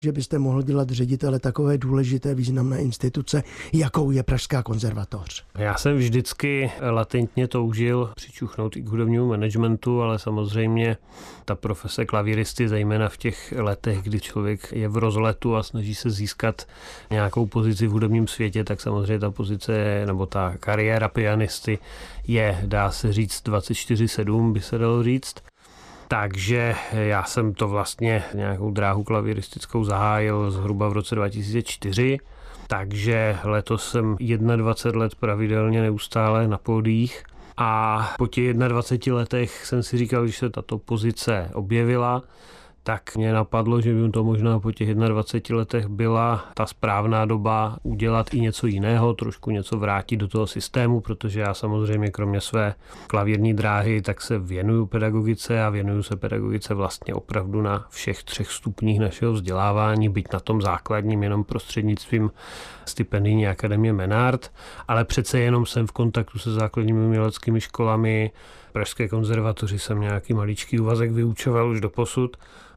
že byste mohl dělat ředitele takové důležité významné instituce, jakou je Pražská konzervatoř? Já jsem vždycky latentně toužil přičuchnout i k hudebnímu managementu, ale samozřejmě ta profese klavíristy, zejména v těch letech, kdy člověk je v rozletu a snaží se získat nějakou pozici v hudebním světě, tak samozřejmě ta pozice nebo ta kariéra pianisty je, dá se říct, 24/7, by se dalo říct. Takže já jsem to vlastně nějakou dráhu klavíristickou zahájil zhruba v roce 2004, takže letos jsem 21 let pravidelně neustále na pódiích a po těch 21 letech jsem si říkal, když se tato pozice objevila, tak mě napadlo, že by to možná po těch 21 letech byla ta správná doba udělat i něco jiného, trošku něco vrátit do toho systému, protože já samozřejmě kromě své klavírní dráhy tak se věnuju pedagogice a věnuju se pedagogice vlastně opravdu na všech 3 stupních našeho vzdělávání, byť na tom základním jenom prostřednictvím stipendijní akademie Menard, ale přece jenom jsem v kontaktu se základními uměleckými školami. Pražské konzervatoři jsem nějaký maličký úvazek vyučoval už doposud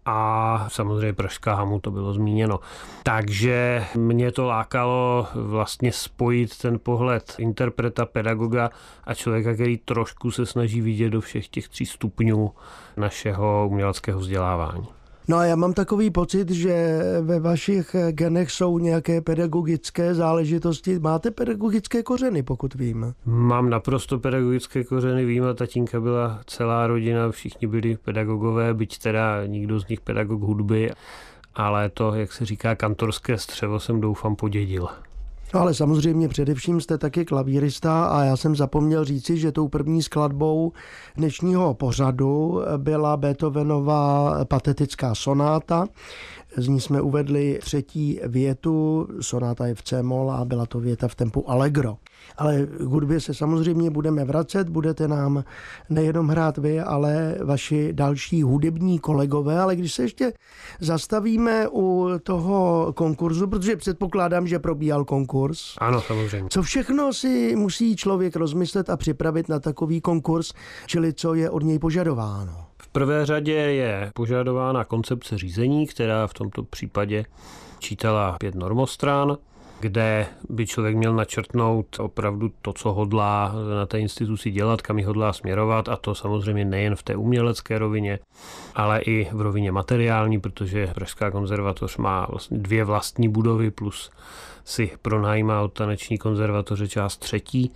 a samozřejmě Pražská Hamu, to bylo zmíněno. Takže mě to lákalo vlastně spojit ten pohled interpreta, pedagoga a člověka, který trošku se snaží vidět do všech těch 3 stupňů našeho uměleckého vzdělávání. No a já mám takový pocit, že ve vašich genech jsou nějaké pedagogické záležitosti. Máte pedagogické kořeny, pokud vím? Mám naprosto pedagogické kořeny, vím, a tatínka byla celá rodina, všichni byli pedagogové, byť teda nikdo z nich pedagog hudby, ale to, jak se říká, kantorské střevo jsem doufám podědil. No ale samozřejmě především jste taky klavírista a já jsem zapomněl říci, že tou první skladbou dnešního pořadu byla Beethovenova patetická sonáta. Z ní jsme uvedli 3. větu, sonáta je v C-moll a byla to věta v tempu allegro. Ale k hudbě se samozřejmě budeme vracet, budete nám nejenom hrát vy, ale vaši další hudební kolegové, ale když se ještě zastavíme u toho konkurzu, protože předpokládám, že probíhal konkurs. Ano, samozřejmě. Co všechno si musí člověk rozmyslet a připravit na takový konkurs, čili co je od něj požadováno? V prvé řadě je požadována koncepce řízení, která v tomto případě čítala 5 normostran, kde by člověk měl načrtnout opravdu to, co hodlá na té instituci dělat, kam ji hodlá směrovat, a to samozřejmě nejen v té umělecké rovině, ale i v rovině materiální, protože Pražská konzervatoř má vlastně 2 vlastní budovy, plus si pronajímá od taneční konzervatoře část 3.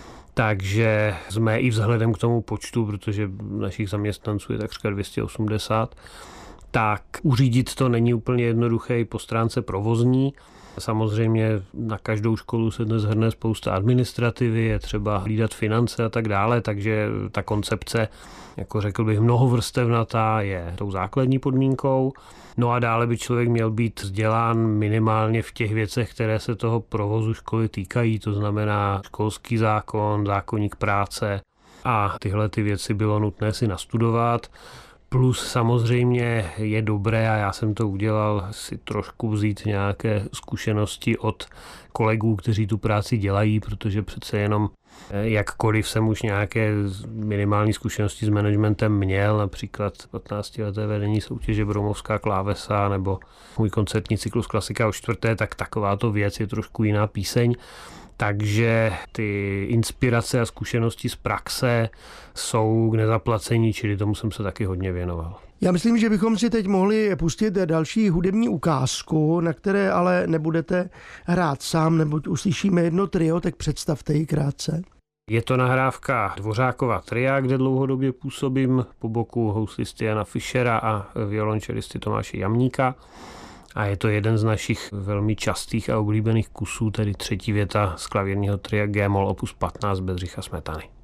Takže jsme i vzhledem k tomu počtu, protože našich zaměstnanců je takřka 280, tak uřídit to není úplně jednoduché i po stránce provozní. Samozřejmě na každou školu se dnes hrne spousta administrativy, je třeba hlídat finance a tak dále, takže ta koncepce, jako řekl bych, mnohovrstevnatá, je tou základní podmínkou. No a dále by člověk měl být vzdělán minimálně v těch věcech, které se toho provozu školy týkají, to znamená školský zákon, zákoník práce, a tyhle ty věci bylo nutné si nastudovat. Plus samozřejmě je dobré, a já jsem to udělal, si trošku vzít nějaké zkušenosti od kolegů, kteří tu práci dělají, protože přece jenom jakkoliv jsem už nějaké minimální zkušenosti s managementem měl, například 15leté vedení soutěže Broumovská klávesa nebo můj koncertní cyklus Klasika o 4., tak takováto věc je trošku jiná píseň. Takže ty inspirace a zkušenosti z praxe jsou k nezaplacení, čili tomu jsem se taky hodně věnoval. Já myslím, že bychom si teď mohli pustit další hudební ukázku, na které ale nebudete hrát sám, neboť uslyšíme jedno trio, tak představte ji krátce. Je to nahrávka Dvořákova tria, kde dlouhodobě působím po boku houslisty Jana Fischera a violončelisty Tomáše Jamníka. A je to jeden z našich velmi častých a oblíbených kusů, tedy 3. věta z klavírního tria G-moll opus 15 Bedřicha Smetany.